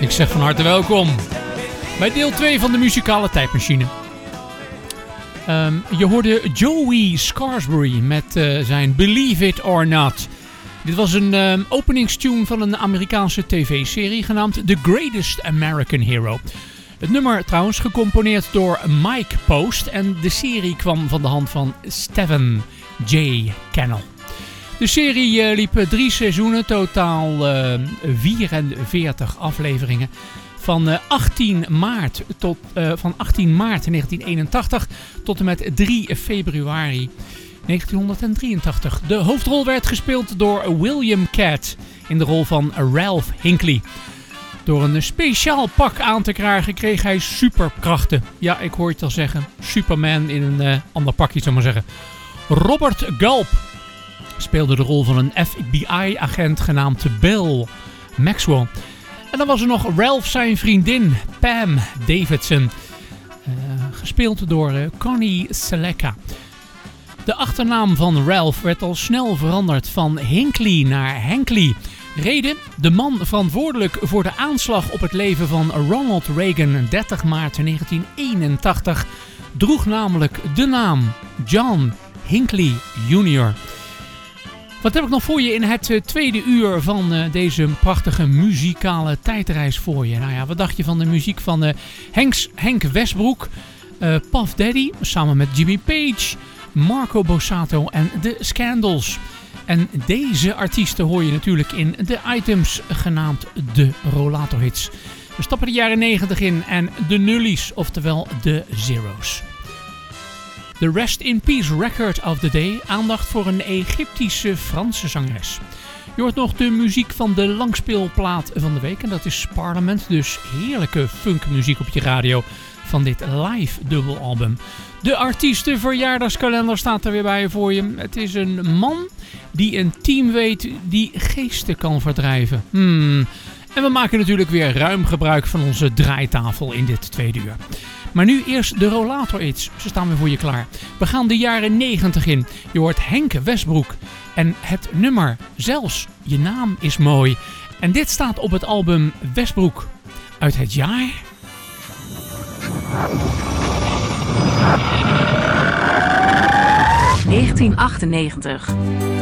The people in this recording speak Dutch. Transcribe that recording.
Ik zeg van harte welkom bij deel 2 van de muzikale tijdmachine. Je hoorde Joey Scarsbury met zijn Believe It or Not. Dit was een openingstune van een Amerikaanse tv-serie genaamd The Greatest American Hero. Het nummer trouwens gecomponeerd door Mike Post en de serie kwam van de hand van Stephen J. Cannell. De serie liep 3 seizoenen, totaal 44 afleveringen. Van 18 maart 1981 tot en met 3 februari 1983. De hoofdrol werd gespeeld door William Katt in de rol van Ralph Hinckley. Door een speciaal pak aan te krijgen kreeg hij superkrachten. Ja, ik hoor het al zeggen. Superman in een ander pakje, zou ik maar zeggen. Robert Gulp speelde de rol van een FBI-agent genaamd Bill Maxwell. En dan was er nog Ralph zijn vriendin Pam Davidson. Gespeeld door Connie Sellecca. De achternaam van Ralph werd al snel veranderd van Hinckley naar Hankly. Reden: de man verantwoordelijk voor de aanslag op het leven van Ronald Reagan 30 maart 1981 droeg namelijk de naam John Hinckley Jr. Wat heb ik nog voor je in het tweede uur van deze prachtige muzikale tijdreis voor je? Nou ja, wat dacht je van de muziek van Henk Westbroek, Puff Daddy samen met Jimmy Page, Marco Borsato en The Scandals. En deze artiesten hoor je natuurlijk in de items genaamd de Rollator Hits. We stappen de jaren 90 in en de nullies, oftewel de zeros. De Rest in Peace Record of the Day, aandacht voor een Egyptische Franse zangeres. Je hoort nog de muziek van de langspeelplaat van de week en dat is Parliament, dus heerlijke funkmuziek op je radio van dit live dubbelalbum. De artiestenverjaardagskalender staat er weer bij voor je. Het is een man die een team weet die geesten kan verdrijven. En we maken natuurlijk weer ruim gebruik van onze draaitafel in dit tweede uur. Maar nu eerst de Rollator Hits. Ze staan weer voor je klaar. We gaan de jaren 90 in. Je hoort Henk Westbroek. En het nummer Zelfs je naam is mooi. En dit staat op het album Westbroek uit het jaar 1998.